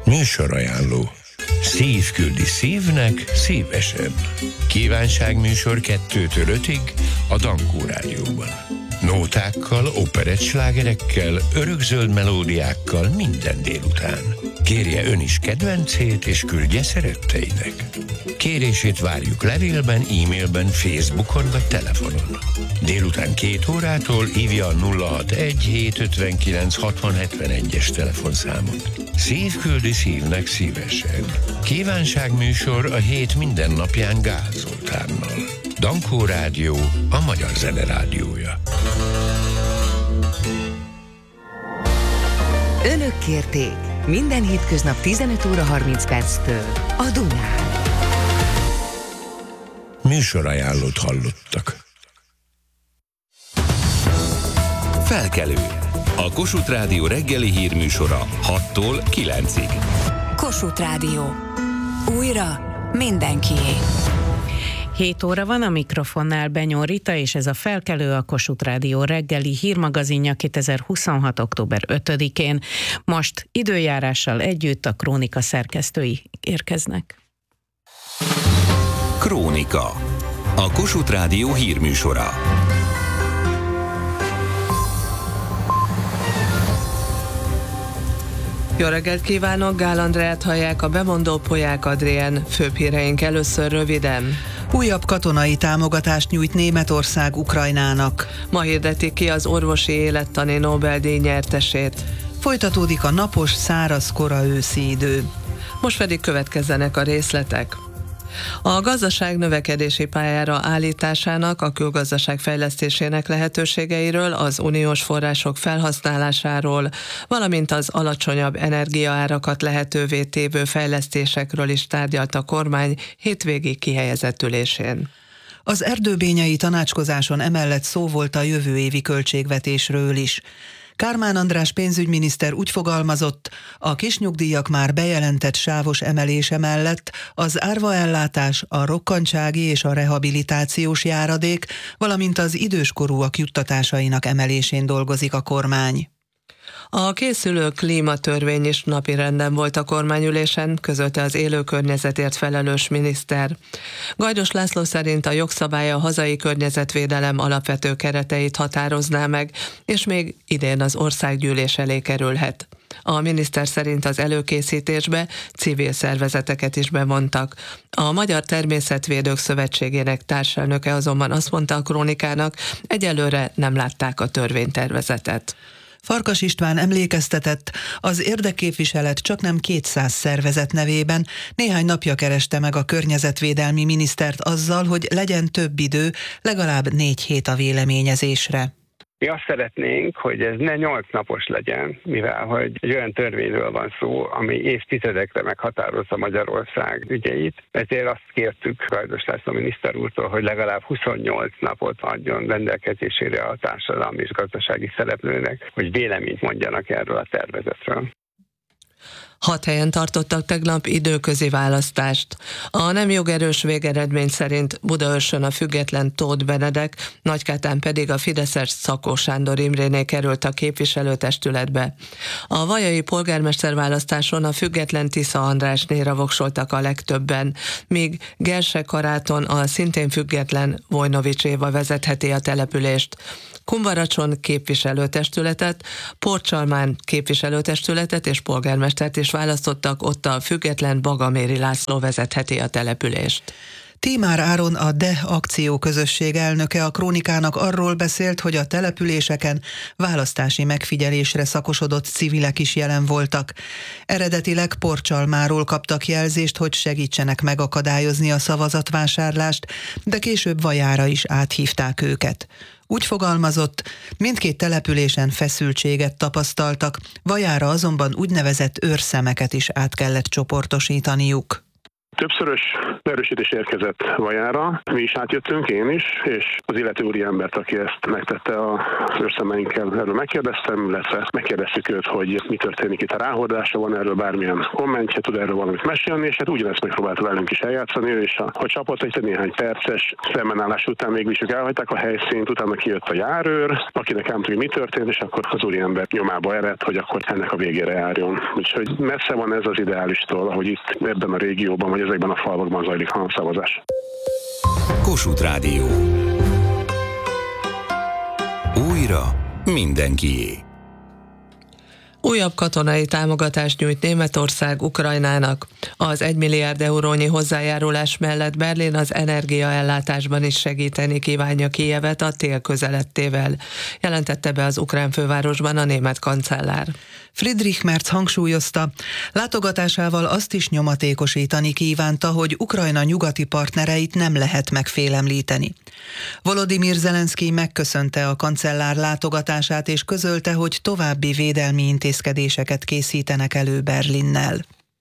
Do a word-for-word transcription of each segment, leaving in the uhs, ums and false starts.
Műsorajánló. Szív küldi szívnek szívesen. Kívánságműsor kettőtől ötig a Dankó Rádióban. Nótákkal, operettslágerekkel, örökzöld melódiákkal minden délután. Kérje ön is kedvencét, és küldje szeretteinek. Kérését várjuk levélben, e-mailben, Facebookon vagy telefonon. Délután két órától hívja a nulla hatvanegy hétszázötvenkilenc hatvan hetvenegyes telefonszámot. Szív küldi szívnek szívesen. Kívánságműsor a hét minden napján Gál Zoltánnal. Dankó Rádió, a magyar zene rádiója. Önök kérték minden hétköznap tizenöt óra harminc perctől a Dunán. Műsorajánlót hallottak. Felkelő. A Kossuth Rádió reggeli hírműsora hattól kilencig. Kossuth Rádió. Újra mindenkié. hét óra van, a mikrofonnál Benyó Rita, és ez a Felkelő, a Kossuth Rádió reggeli hírmagazinja kétezer-huszonhat. október ötödikén. Most időjárással együtt a Krónika szerkesztői érkeznek. Krónika. A Kossuth Rádió hírműsora. Jó reggelt kívánok, Gál Andreát hallják, a bemondó Polyák Adrien. Főbb híreink először röviden. Újabb katonai támogatást nyújt Németország Ukrajnának. Ma hirdetik ki az orvosi élettani Nobel-díj nyertesét. Folytatódik a napos, száraz kora őszi idő. Most pedig következzenek a részletek. A gazdaság növekedési pályára állításának, a külgazdaság fejlesztésének lehetőségeiről, az uniós források felhasználásáról, valamint az alacsonyabb energiaárakat lehetővé tévő fejlesztésekről is tárgyalt a kormány hétvégi kihelyezett ülésén. Az erdőbényai tanácskozáson emellett szó volt a jövő évi költségvetésről is. Kármán András pénzügyminiszter úgy fogalmazott, a kisnyugdíjak már bejelentett sávos emelése mellett az árvaellátás, a rokkantsági és a rehabilitációs járadék, valamint az időskorúak juttatásainak emelésén dolgozik a kormány. A készülő klímatörvény is napirenden volt a kormányülésen, közölte az élő környezetért felelős miniszter. Gajdos László szerint a jogszabály a hazai környezetvédelem alapvető kereteit határozná meg, és még idén az országgyűlés elé kerülhet. A miniszter szerint az előkészítésbe civil szervezeteket is bevontak. A Magyar Természetvédők Szövetségének társelnöke azonban azt mondta a Krónikának, egyelőre nem látták a törvénytervezetet. Farkas István emlékeztetett, az érdekképviselet csaknem kétszáz szervezet nevében néhány napja kereste meg a környezetvédelmi minisztert azzal, hogy legyen több idő, legalább négy hét a véleményezésre. Mi azt szeretnénk, hogy ez ne nyolc napos legyen, mivel hogy egy olyan törvényről van szó, ami évtizedekre meghatározza Magyarország ügyeit. Ezért azt kértük Gajdos László miniszter úrtól, hogy legalább huszonnyolc napot adjon rendelkezésére a társadalmi és gazdasági szereplőnek, hogy véleményt mondjanak erről a tervezetről. Hat helyen tartottak tegnap időközi választást. A nem jogerős végeredmény szerint Budaörsön a független Tóth Benedek, Nagykátán pedig a fideszes Szakó Sándor Imréné került a képviselőtestületbe. A vajai polgármesterválasztáson a független Tisza Andrásnéra voksoltak a legtöbben, míg Gerse Karáton a szintén független Vojnovics Éva vezetheti a települést. Kumbaracson képviselőtestületet, Porcsalmán képviselőtestületet és polgármestert is választottak, ott a független Bagaméri László vezetheti a települést. Tímár Áron, a D E akcióközösség elnöke a Krónikának arról beszélt, hogy a településeken választási megfigyelésre szakosodott civilek is jelen voltak. Eredetileg Porcsalmáról kaptak jelzést, hogy segítsenek megakadályozni a szavazatvásárlást, de később Vajára is áthívták őket. Úgy fogalmazott, mindkét településen feszültséget tapasztaltak, Vajára azonban úgynevezett őrszemeket is át kellett csoportosítaniuk. Többszörös erősítés érkezett Vajára, mi is átjöttünk, én is, és az illető úriembert, aki ezt megtette az őrszemeinkkel, erről megkérdeztem, illetve megkérdeztük őt, hogy mi történik itt a ráhordása, van erről bármilyen kommentje, tud erről valamit mesélni, és hát ugyanezt megpróbálta velünk is eljátszani, ő is a, a csapat egy néhány perces szembenállás után mégis ők elhagyták a helyszínt, utána kijött a járőr, akinek nem tudja, mi történt, és akkor az úriember nyomába eredt, hogy akkor ennek a végére járjon. Úgyhogy messze van ez az ideálistól, ahogy itt ebben a régióban, vagy ezekben a falvakban zajlik a szavazás. Kossuth Rádió. Újra mindenkié. Újabb katonai támogatást nyújt Németország Ukrajnának. Az egy milliárd eurónyi hozzájárulás mellett Berlin az energiaellátásban is segíteni kívánja Kijevet a tél közelettével, jelentette be az ukrán fővárosban a német kancellár. Friedrich Merz hangsúlyozta, látogatásával azt is nyomatékosítani kívánta, hogy Ukrajna nyugati partnereit nem lehet megfélemlíteni. Volodymyr Zelenszky megköszönte a kancellár látogatását és közölte, hogy további védelmi intézkedéseket készítenek elő Berlinnel.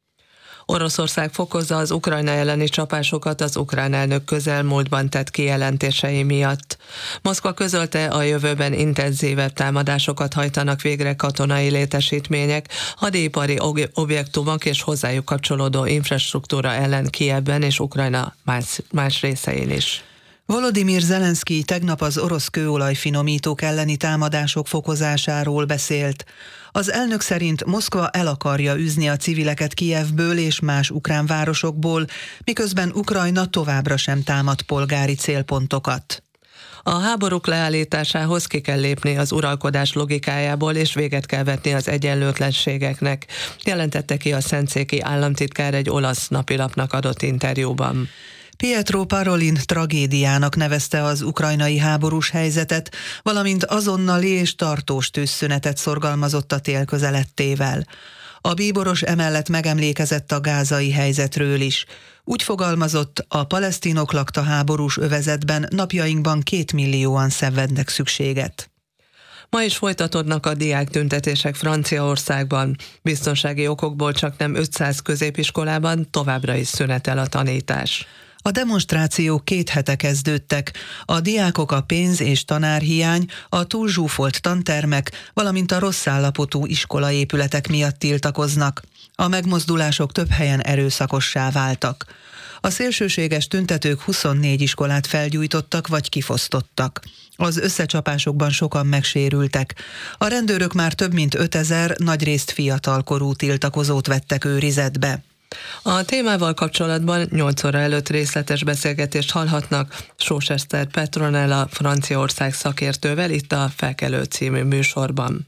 Oroszország fokozza az Ukrajna elleni csapásokat az ukrán elnök közelmúltban tett kijelentései miatt. Moszkva közölte, a jövőben intenzívebb támadásokat hajtanak végre katonai létesítmények, hadipari objektumok és hozzájuk kapcsolódó infrastruktúra ellen Kijevben és Ukrajna más, más részein is. Volodymyr Zelenszky tegnap az orosz kőolajfinomítók elleni támadások fokozásáról beszélt. Az elnök szerint Moszkva el akarja üzni a civileket Kijevből és más ukrán városokból, miközben Ukrajna továbbra sem támad polgári célpontokat. A háborúk leállításához ki kell lépni az uralkodás logikájából, és véget kell vetni az egyenlőtlenségeknek, jelentette ki a szentszéki államtitkár egy olasz napilapnak adott interjúban. Pietro Parolin tragédiának nevezte az ukrajnai háborús helyzetet, valamint azonnali és tartós tűzszünetet szorgalmazott a tél közelettével. A bíboros emellett megemlékezett a gázai helyzetről is. Úgy fogalmazott, a palesztinok lakta háborús övezetben napjainkban két millióan szenvednek szükséget. Ma is folytatódnak a diáktüntetések Franciaországban. Biztonsági okokból csak nem ötszáz középiskolában továbbra is szünetel a tanítás. A demonstrációk két hete kezdődtek. A diákok a pénz- és tanárhiány, a túlzsúfolt tantermek, valamint a rossz állapotú iskolaépületek miatt tiltakoznak. A megmozdulások több helyen erőszakossá váltak. A szélsőséges tüntetők huszonnégy iskolát felgyújtottak vagy kifosztottak. Az összecsapásokban sokan megsérültek. A rendőrök már több mint ötezer, nagyrészt fiatalkorú tiltakozót vettek őrizetbe. A témával kapcsolatban nyolc óra előtt részletes beszélgetést hallhatnak Sós Eszter Petronella Franciaország szakértővel itt a Felkelő című műsorban.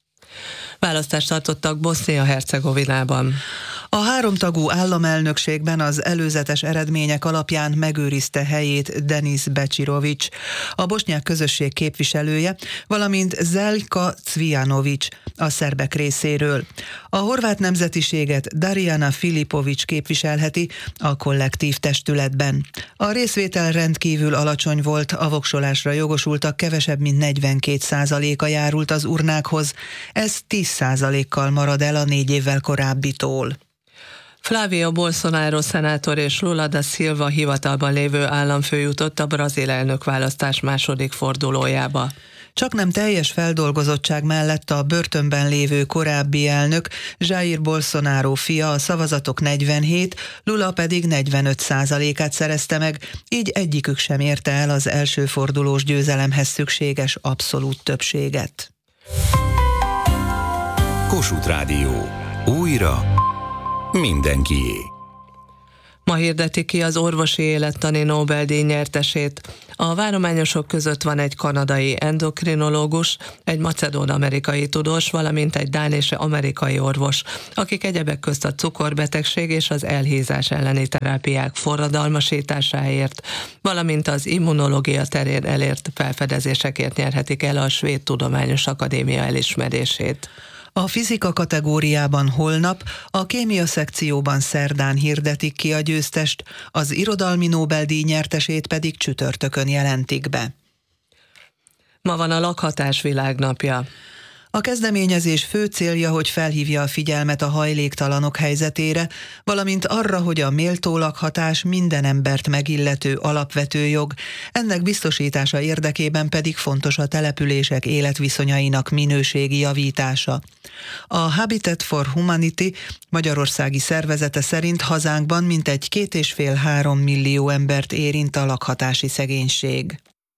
Választást tartottak Bosznia-Hercegovinában. A háromtagú államelnökségben az előzetes eredmények alapján megőrizte helyét Denis Becsirovics, a bosnyák közösség képviselője, valamint Zeljka Cvijanović a szerbek részéről. A horvát nemzetiséget Darijana Filipović képviselheti a kollektív testületben. A részvétel rendkívül alacsony volt, a voksolásra jogosultak kevesebb mint negyvenkét százaléka járult az urnákhoz, ez tíz százalékkal marad el a négy évvel korábbitól. Flávio Bolsonaro szenátor és Lula da Silva hivatalban lévő államfő jutott a brazil elnökválasztás második fordulójába. Csaknem teljes feldolgozottság mellett a börtönben lévő korábbi elnök, Jair Bolsonaro fia a szavazatok negyvenhét, Lula pedig negyvenöt százalékát szerezte meg, így egyikük sem érte el az első fordulós győzelemhez szükséges abszolút többséget. Kossuth Rádió. Újra mindenkié. Ma hirdeti ki az orvosi élettani Nobel-díj nyertesét. A várományosok között van egy kanadai endokrinológus, egy macedón-amerikai tudós, valamint egy dán és amerikai orvos, akik egyebek közt a cukorbetegség és az elhízás elleni terápiák forradalmasításáért, valamint az immunológia terén elért felfedezésekért nyerhetik el a Svéd Tudományos Akadémia elismerését. A fizika kategóriában holnap, a kémia szekcióban szerdán hirdetik ki a győztest, az irodalmi Nobel-díj nyertesét pedig csütörtökön jelentik be. Ma van a lakhatás világnapja. A kezdeményezés fő célja, hogy felhívja a figyelmet a hajléktalanok helyzetére, valamint arra, hogy a méltó lakhatás minden embert megillető alapvető jog, ennek biztosítása érdekében pedig fontos a települések életviszonyainak minőségi javítása. A Habitat for Humanity magyarországi szervezete szerint hazánkban mintegy két és fél három millió embert érint a lakhatási szegénység.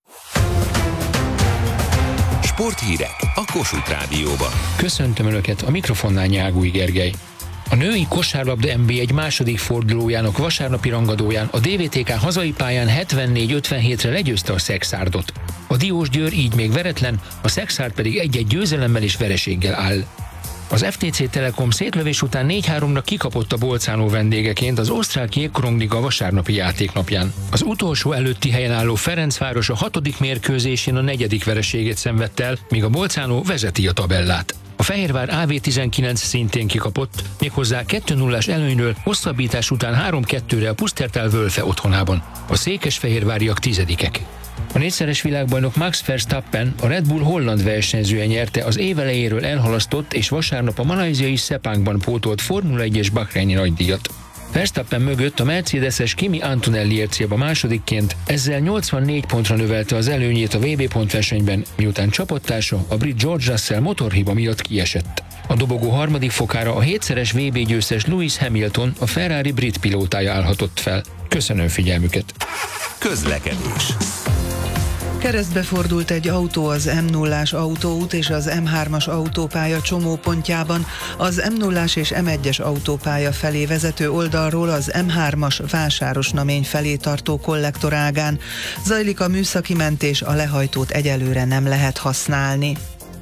Sporthírek a Kossuth Rádióban. Köszöntöm Önöket, a mikrofonnál Nyágúj Gergely. A női kosárlabda en bé egy második fordulójának vasárnapi rangadóján a dé vé té ká hazai pályán hetvennégy ötvenhétre legyőzte a Szexárdot. A Diósgyőr így még veretlen, a Szexárd pedig egy-egy győzelemmel és vereséggel áll. Az ef té cé Telekom szétlövés után négy háromra kikapott a Bolzano vendégeként az osztrák Jégkorongliga vasárnapi játéknapján. Az utolsó előtti helyen álló Ferencváros a hatodik mérkőzésén a negyedik vereségét szenvedte el, míg a Bolzano vezeti a tabellát. A Fehérvár á vé tizenkilenc szintén kikapott, méghozzá kettő nullás előnyről hosszabbítás után három kettőre a Pusztertal Wölfe otthonában. A székesfehérváriak tizedikek. A négyszeres világbajnok Max Verstappen, a Red Bull holland versenyzője nyerte az év elejéről elhalasztott és vasárnap a malajziai Sepangban pótolt Formula egyes Bahreini nagydíjat. Verstappen mögött a mercedeses Kimi Antonelli ért célba másodikként, ezzel nyolcvannégy pontra növelte az előnyét a vé bé pontversenyben, miután csapattársa, a brit George Russell motorhiba miatt kiesett. A dobogó harmadik fokára a hétszeres vé bé győztes Lewis Hamilton, a Ferrari brit pilótája állhatott fel. Köszönöm figyelmüket! Közlekedés. Keresztbe fordult egy autó az em nullás autóút és az em hármas autópálya csomópontjában, az em nullás és em egyes autópálya felé vezető oldalról az em hármas Vásárosnamény felé tartó kollektorágán. Zajlik a műszaki mentés, a lehajtót egyelőre nem lehet használni.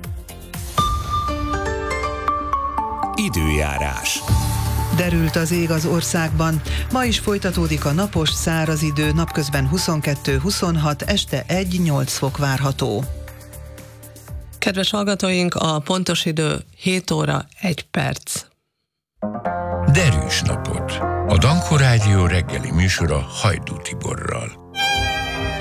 Időjárás. Derült az ég az országban. Ma is folytatódik a napos, száraz idő, napközben huszonkettő huszonhat, este egy-nyolc fok várható. Kedves hallgatóink, a pontos idő hét óra egy perc. Derűs napot! A Dankó Rádió reggeli műsora Hajdú Tiborral.